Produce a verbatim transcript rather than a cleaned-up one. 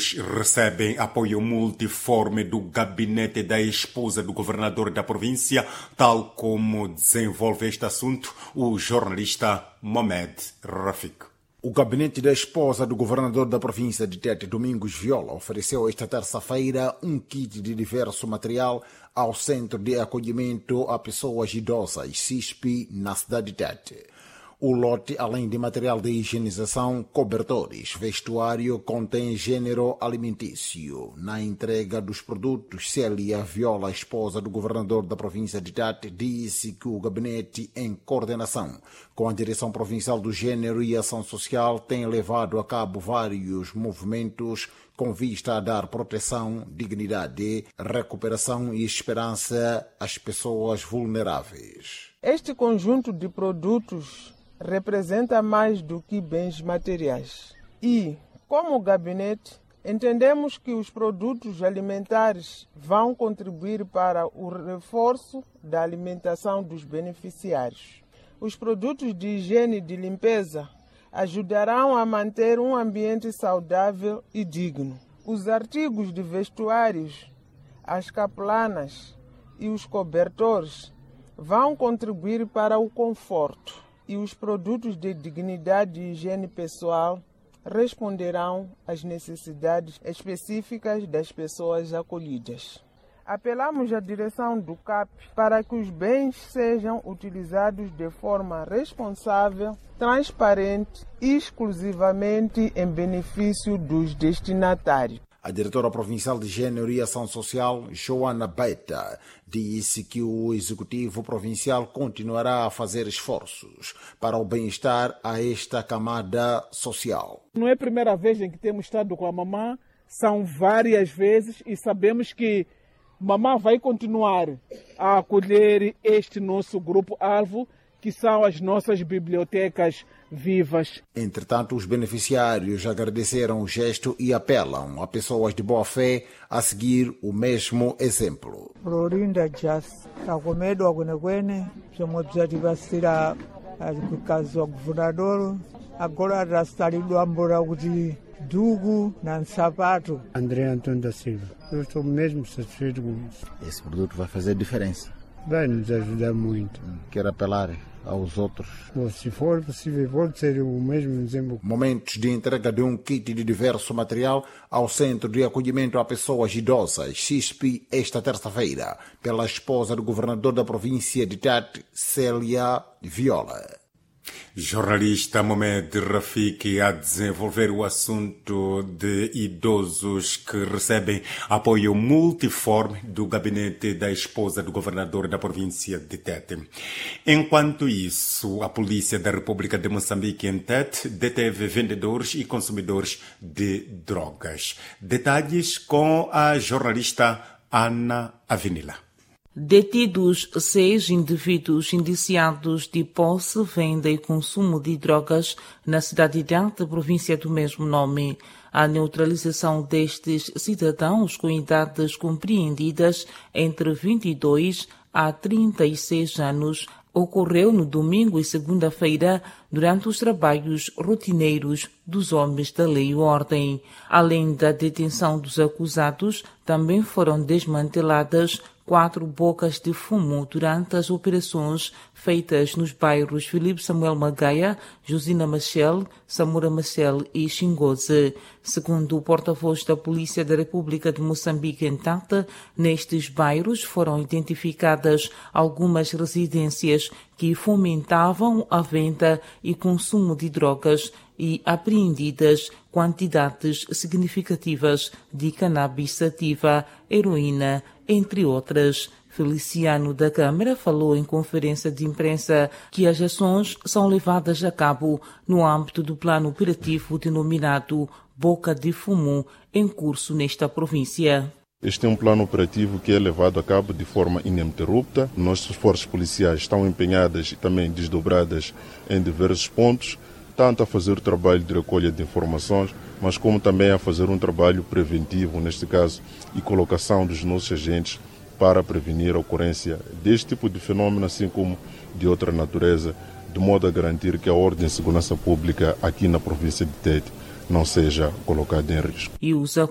recebem apoio multiforme do gabinete da esposa do governador da província, tal como desenvolve este assunto o jornalista Mohamed Rafik. O gabinete da esposa do governador da província de Tete, Domingos Viola, ofereceu esta terça-feira um kit de diverso material ao Centro de Acolhimento a Pessoas Idosas, C I S P, na cidade de Tete. O lote, além de material de higienização, cobertores, vestuário, contém gênero alimentício. Na entrega dos produtos, Célia Viola, esposa do governador da província de Tete, disse que o gabinete, em coordenação com a Direção Provincial do Gênero e Ação Social, tem levado a cabo vários movimentos com vista a dar proteção, dignidade, recuperação e esperança às pessoas vulneráveis. Este conjunto de produtos representa mais do que bens materiais. E, como gabinete, entendemos que os produtos alimentares vão contribuir para o reforço da alimentação dos beneficiários. Os produtos de higiene e de limpeza ajudarão a manter um ambiente saudável e digno. Os artigos de vestuários, as capulanas e os cobertores vão contribuir para o conforto. E os produtos de dignidade e higiene pessoal responderão às necessidades específicas das pessoas acolhidas. Apelamos à direção do C A P para que os bens sejam utilizados de forma responsável, transparente e exclusivamente em benefício dos destinatários. A diretora provincial de Gênero e Ação Social, Joana Beta, disse que o Executivo Provincial continuará a fazer esforços para o bem-estar a esta camada social. Não é a primeira vez em que temos estado com a mamã, são várias vezes e sabemos que mamã vai continuar a acolher este nosso grupo-alvo, que são as nossas bibliotecas vivas. Entretanto, os beneficiários agradeceram o gesto e apelam a pessoas de boa fé a seguir o mesmo exemplo. Florinda Jas, Tacomedo Agueneguene, somos desativasira o caso do governador, agora já está indo a morar de Dugo, na Sapato. André Antônio da Silva, eu estou mesmo satisfeito com isso. Esse produto vai fazer diferença. Vai nos ajudar muito. Quero apelar aos outros. Bom, se for possível, pode ser o mesmo exemplo. Momentos de entrega de um kit de diverso material ao Centro de Acolhimento a Pessoas Idosas, C I S P, esta terça-feira, pela esposa do governador da província de Tete, Célia Viola. Jornalista Mohamed Rafik a desenvolver o assunto de idosos que recebem apoio multiforme do gabinete da esposa do governador da província de Tete. Enquanto isso, a Polícia da República de Moçambique em Tete deteve vendedores e consumidores de drogas. Detalhes com a jornalista Ana Avenila. Detidos seis indivíduos indiciados de posse, venda e consumo de drogas na cidade de Tete, província do mesmo nome. A neutralização destes cidadãos com idades compreendidas entre vinte e dois a trinta e seis anos ocorreu no domingo e segunda-feira durante os trabalhos rotineiros dos homens da lei e ordem. Além da detenção dos acusados, também foram desmanteladas quatro bocas de fumo durante as operações feitas nos bairros Filipe Samuel Magaia, Josina Machel, Samura Machel e Xingoze. Segundo o porta-voz da Polícia da República de Moçambique em Tete, nestes bairros foram identificadas algumas residências que fomentavam a venda e consumo de drogas e apreendidas quantidades significativas de cannabis sativa, heroína, entre outras. Feliciano da Câmara falou em conferência de imprensa que as ações são levadas a cabo no âmbito do plano operativo denominado Boca de Fumo, em curso nesta província. Este é um plano operativo que é levado a cabo de forma ininterrupta. Nossas forças policiais estão empenhadas e também desdobradas em diversos pontos, tanto a fazer o trabalho de recolha de informações, mas como também a fazer um trabalho preventivo, neste caso, e colocação dos nossos agentes para prevenir a ocorrência deste tipo de fenômeno, assim como de outra natureza, de modo a garantir que a ordem e segurança pública aqui na província de Tete não seja colocada em risco. E os